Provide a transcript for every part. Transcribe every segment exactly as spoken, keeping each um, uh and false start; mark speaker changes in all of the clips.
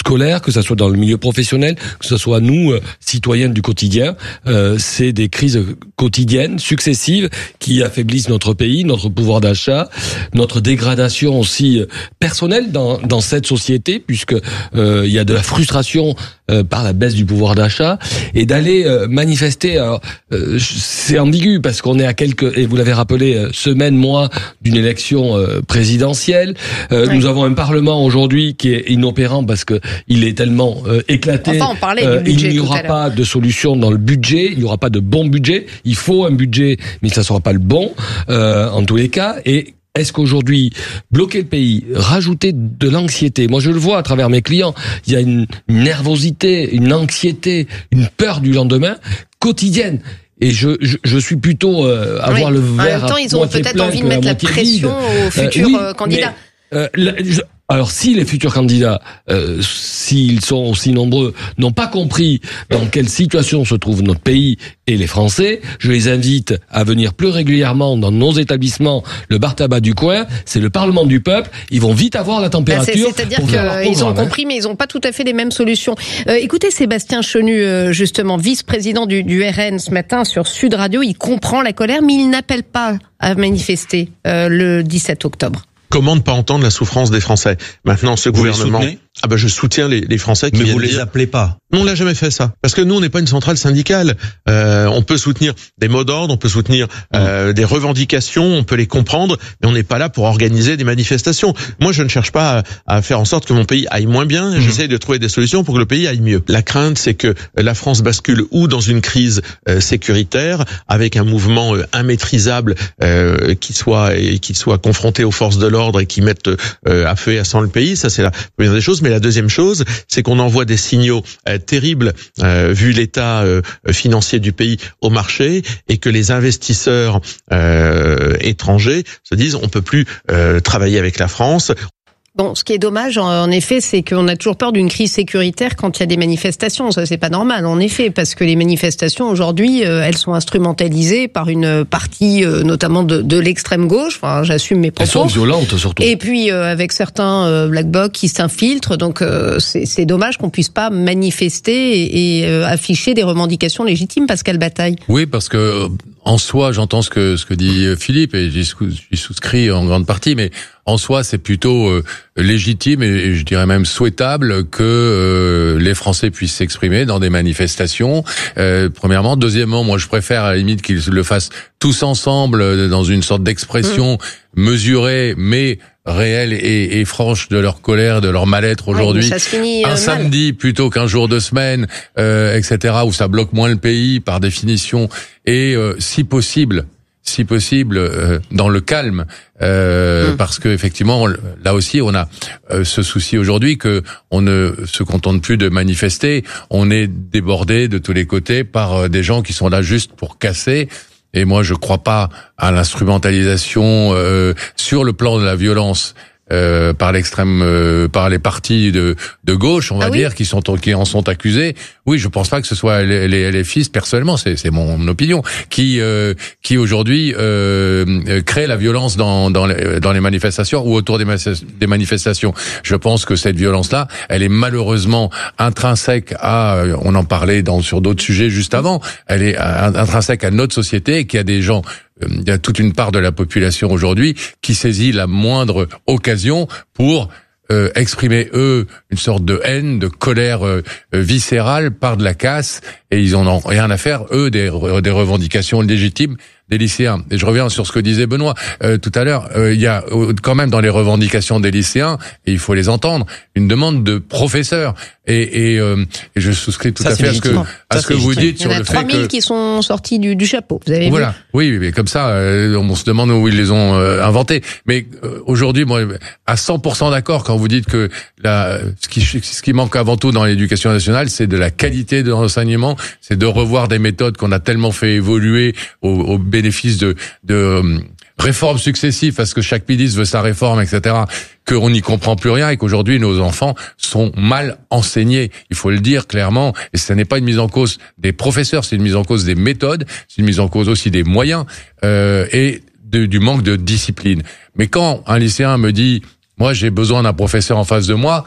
Speaker 1: scolaire, que ça soit dans le milieu professionnel, que ce soit nous, euh, citoyens du quotidien. Euh, c'est des crises quotidiennes, successives, qui affaiblissent notre pays, notre pouvoir d'achat, notre dégradation aussi euh, personnelle dans, dans cette société, puisque euh, il y a de la frustration euh, par la baisse du pouvoir d'achat, et d'aller euh, manifester. Alors, euh, c'est ambigu parce qu'on est à quelques, et vous l'avez rappelé, euh, semaines, mois d'une élection euh, présidentielle. Euh, oui. Nous avons un Parlement aujourd'hui qui est inopérant parce que il est tellement euh, éclaté.
Speaker 2: Enfin, on parlait du
Speaker 1: euh,
Speaker 2: budget
Speaker 1: il n'y aura pas de solution dans le budget. Il n'y aura pas de bon budget. Il faut un budget, mais ça ne sera pas le bon euh, en tous les cas. Et est-ce qu'aujourd'hui, bloquer le pays, rajouter de l'anxiété, moi je le vois à travers mes clients, il y a une nervosité, une anxiété, une peur du lendemain quotidienne. Et je, je, je suis plutôt euh, à oui. voir le verre.
Speaker 2: En même temps, ils ont peut-être envie de mettre la pression vide. aux futurs euh, oui, candidats.
Speaker 1: Mais, euh, la, je, alors, si les futurs candidats, euh, s'ils sont aussi nombreux, n'ont pas compris dans quelle situation se trouve notre pays et les Français, je les invite à venir plus régulièrement dans nos établissements. Le bar tabac du coin, c'est le Parlement du peuple. Ils vont vite avoir la température.
Speaker 2: Ben c'est-à-dire qu'ils ont compris, mais ils n'ont pas tout à fait les mêmes solutions. Euh, écoutez, Sébastien Chenu, euh, justement, vice-président du, du R N ce matin sur Sud Radio, il comprend la colère, mais il n'appelle pas à manifester euh, le dix-sept octobre.
Speaker 3: Comment ne pas entendre la souffrance des Français? Maintenant, ce
Speaker 4: vous
Speaker 3: gouvernement... Ah ben, je soutiens les, les Français qui
Speaker 4: Mais
Speaker 3: viennent
Speaker 4: vous les
Speaker 3: dire...
Speaker 4: appelez pas.
Speaker 3: On l'a jamais fait, ça. Parce que nous, on n'est pas une centrale syndicale. Euh, on peut soutenir des mots d'ordre, on peut soutenir euh, mmh. des revendications, on peut les comprendre, mais on n'est pas là pour organiser des manifestations. Moi, je ne cherche pas à, à faire en sorte que mon pays aille moins bien. Mmh. J'essaie de trouver des solutions pour que le pays aille mieux. La crainte, c'est que la France bascule ou dans une crise euh, sécuritaire, avec un mouvement euh, immaîtrisable euh, qui soit et qui soit confronté aux forces de l'ordre et qui mette euh, à feu et à sang le pays. Ça, c'est la première des choses. Mais la deuxième chose, c'est qu'on envoie des signaux euh, terribles, euh, vu l'état euh, financier du pays au marché, et que les investisseurs euh, étrangers se disent on peut plus euh, travailler avec la France.
Speaker 2: Bon, ce qui est dommage, en effet, c'est qu'on a toujours peur d'une crise sécuritaire quand il y a des manifestations. Ça, c'est pas normal, en effet, parce que les manifestations, aujourd'hui, euh, elles sont instrumentalisées par une partie, euh, notamment de, de l'extrême gauche. Enfin, j'assume mes propos.
Speaker 1: Elles sont violentes, surtout.
Speaker 2: Et puis, euh, avec certains euh, black blocs qui s'infiltrent. Donc, euh, c'est, c'est dommage qu'on puisse pas manifester et, et euh, afficher des revendications légitimes, Pascal Bataille.
Speaker 5: Oui, parce que, en soi, j'entends ce que, ce que dit Philippe, et j'y souscris en grande partie, mais en soi, c'est plutôt euh, légitime et je dirais même souhaitable que euh, les Français puissent s'exprimer dans des manifestations. Euh, premièrement, deuxièmement, moi je préfère à la limite qu'ils le fassent tous ensemble dans une sorte d'expression mmh. mesurée, mais réelle et, et franche de leur colère, de leur mal-être aujourd'hui.
Speaker 2: Oui, ça se finit, euh,
Speaker 5: un samedi
Speaker 2: mal.
Speaker 5: plutôt qu'un jour de semaine, euh, et cetera, où ça bloque moins le pays par définition, et euh, si possible. si possible, euh, dans le calme, euh, mmh. parce que effectivement, là aussi, on a euh, ce souci aujourd'hui que on ne se contente plus de manifester, on est débordé de tous les côtés par euh, des gens qui sont là juste pour casser. Et moi, je crois pas à l'instrumentalisation euh, sur le plan de la violence. Euh, par l'extrême, euh, par les partis de de gauche, on va ah oui. dire, qui sont qui en sont accusés. Oui, je pense pas que ce soit les, les, les fils personnellement, c'est c'est mon opinion, qui euh, qui aujourd'hui euh, créent la violence dans dans les, dans les manifestations ou autour des, des manifestations. Je pense que cette violence-là, elle est malheureusement intrinsèque à, on en parlait dans sur d'autres sujets juste avant, elle est intrinsèque à notre société, et qu'il y a des gens. Il y a toute une part de la population aujourd'hui qui saisit la moindre occasion pour euh, exprimer, eux, une sorte de haine, de colère euh, viscérale par de la casse, et ils en ont rien à faire, eux, des, des revendications légitimes des lycéens. Et je reviens sur ce que disait Benoît euh, tout à l'heure, euh, il y a quand même dans les revendications des lycéens, et il faut les entendre, une demande de professeurs. Et, et, euh, et je souscris tout
Speaker 4: ça,
Speaker 5: à fait à ce que, à ce que vous dites sur le fait que...
Speaker 2: Il y en a trois mille qui sont sortis du, du chapeau, vous avez
Speaker 5: voilà.
Speaker 2: vu ?
Speaker 5: Oui, mais comme ça, euh, on se demande où ils les ont euh, inventés. Mais euh, aujourd'hui, moi, à cent pour cent d'accord quand vous dites que la, ce, qui, ce qui manque avant tout dans l'éducation nationale, c'est de la qualité de l'enseignement, c'est de revoir des méthodes qu'on a tellement fait évoluer au, au bénéfice de... de euh, réformes successives, parce que chaque ministre veut sa réforme, et cetera, qu'on n'y comprend plus rien et qu'aujourd'hui nos enfants sont mal enseignés. Il faut le dire clairement, et ce n'est pas une mise en cause des professeurs, c'est une mise en cause des méthodes, c'est une mise en cause aussi des moyens euh, et de, du manque de discipline. Mais quand un lycéen me dit, moi j'ai besoin d'un professeur en face de moi,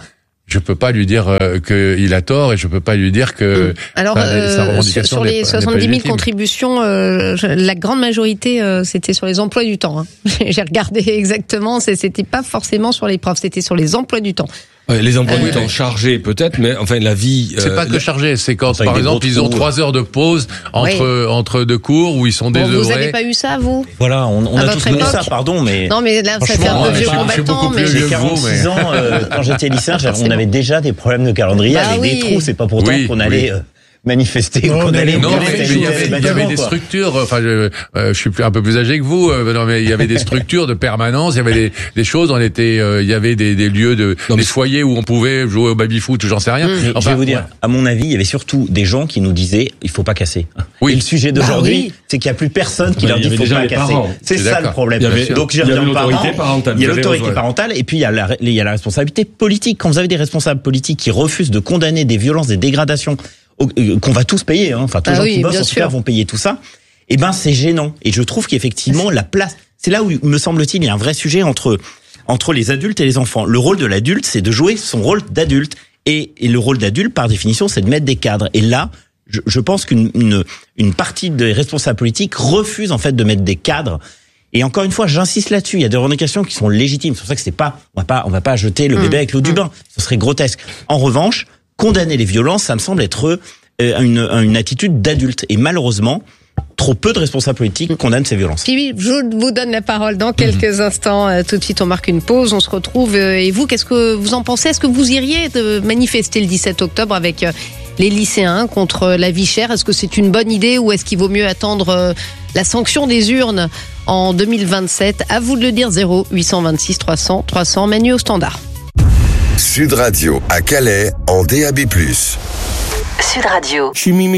Speaker 5: je peux pas lui dire euh, qu'il a tort et je peux pas lui dire que
Speaker 2: alors
Speaker 5: sa,
Speaker 2: euh,
Speaker 5: sa revendication
Speaker 2: sur les soixante-dix mille
Speaker 5: légitime.
Speaker 2: contributions, euh, la grande majorité euh, c'était sur les emplois du temps. Hein. J'ai regardé exactement, c'était pas forcément sur les profs, c'était sur les emplois du temps.
Speaker 1: Ouais, les emplois
Speaker 2: Euh,
Speaker 1: du temps chargés peut-être, mais enfin la vie.
Speaker 5: C'est
Speaker 1: euh,
Speaker 5: pas que
Speaker 1: la-
Speaker 5: chargé, c'est quand
Speaker 4: C'est
Speaker 5: par
Speaker 4: avec des
Speaker 5: exemple
Speaker 4: gros
Speaker 5: ils ont
Speaker 4: trous.
Speaker 5: trois heures de pause entre entre deux cours où ils sont
Speaker 2: Bon, vous
Speaker 5: désœuvrés.
Speaker 2: avez pas eu ça, vous?
Speaker 4: Voilà, on, on
Speaker 2: À
Speaker 4: a
Speaker 2: votre
Speaker 4: tous connu
Speaker 2: époque
Speaker 4: ça, pardon, mais
Speaker 2: Non, mais là, ça fait un
Speaker 4: Franchement,
Speaker 2: peu
Speaker 4: ouais,
Speaker 2: vieux
Speaker 4: je suis-
Speaker 5: je suis
Speaker 2: combattant,
Speaker 5: beaucoup plus
Speaker 2: mais
Speaker 5: vieux.
Speaker 4: j'ai quarante-six ans, euh, quand j'étais lycéen, j'ai- on
Speaker 2: Forcément.
Speaker 4: avait déjà des problèmes de calendrier
Speaker 2: Bah
Speaker 4: avec
Speaker 2: oui.
Speaker 4: des trous, c'est pas pourtant
Speaker 5: Oui,
Speaker 4: qu'on allait
Speaker 5: oui.
Speaker 4: euh, manifester ou
Speaker 6: Non,
Speaker 4: qu'on
Speaker 6: mais
Speaker 4: allait
Speaker 6: les-
Speaker 5: Non,
Speaker 6: Non,
Speaker 5: mais
Speaker 6: mais
Speaker 5: il y avait, il y avait des
Speaker 4: quoi.
Speaker 5: structures. Enfin, je, euh, je suis plus, un peu plus âgé que vous. euh, non, mais il y avait des structures de permanence. Il y avait des, des choses. On était, euh, il y avait des, des lieux de,
Speaker 1: Non, mais-
Speaker 5: des foyers où on pouvait jouer au baby-foot. J'en sais rien.
Speaker 2: Mmh.
Speaker 4: Mais
Speaker 5: Enfin,
Speaker 4: je vais vous dire,
Speaker 5: ouais.
Speaker 4: à mon avis, il y avait surtout des gens qui nous disaient il faut pas casser.
Speaker 5: Oui.
Speaker 4: Et le sujet d'aujourd'hui,
Speaker 2: Bah oui.
Speaker 4: c'est qu'il y a plus personne qui
Speaker 1: Bah,
Speaker 4: leur
Speaker 1: il y
Speaker 4: dit
Speaker 1: avait
Speaker 4: faut
Speaker 1: déjà
Speaker 4: pas
Speaker 1: les
Speaker 4: casser.
Speaker 1: parents.
Speaker 4: C'est
Speaker 5: Je suis
Speaker 4: ça le
Speaker 5: d'accord.
Speaker 4: problème.
Speaker 1: Il y avait-
Speaker 4: Donc j'y
Speaker 1: il y avait
Speaker 4: reviens aux
Speaker 1: l'autorité
Speaker 4: parents.
Speaker 1: parentale.
Speaker 4: Il y a
Speaker 1: Vous avez
Speaker 4: l'autorité
Speaker 1: raison.
Speaker 4: parentale et puis il y a la il y a la responsabilité politique. Quand vous avez des responsables politiques qui refusent de condamner des violences, des dégradations au- euh, qu'on va tous payer, hein, enfin tous les
Speaker 2: Ah
Speaker 4: gens
Speaker 2: oui,
Speaker 4: qui bossent
Speaker 2: bien
Speaker 4: en tout
Speaker 2: sûr.
Speaker 4: cas vont payer tout ça. Eh ben c'est gênant et je trouve qu'effectivement la place, c'est là où me semble-t-il il y a un vrai sujet entre entre les adultes et les enfants. Le rôle de l'adulte, c'est de jouer son rôle d'adulte et, et le rôle d'adulte par définition, c'est de mettre des cadres. Et là, je, je pense qu'une une, une partie des responsables politiques refusent en fait de mettre des cadres. Et encore une fois, j'insiste là-dessus. Il y a des revendications qui sont légitimes. C'est pour ça que c'est pas, on va pas, on va pas jeter le bébé avec l'eau du bain. Ce serait grotesque. En revanche, condamner les violences, ça me semble être euh, une, une attitude d'adulte. Et malheureusement, trop peu de responsables politiques condamnent ces violences.
Speaker 2: Philippe, je vous donne la parole dans quelques instants. Euh, Tout de suite, on marque une pause, on se retrouve. Euh, Et vous, qu'est-ce que vous en pensez? Est-ce que vous iriez de manifester le dix-sept octobre avec euh, les lycéens contre la vie chère? Est-ce que c'est une bonne idée ou est-ce qu'il vaut mieux attendre euh, la sanction des urnes en deux mille vingt-sept? À vous de le dire. Zéro huit cent vingt-six trois cents trois cents, Manu au standard.
Speaker 7: Sud Radio à Calais en D A B plus.
Speaker 8: Sud Radio.
Speaker 6: Je suis Mimi.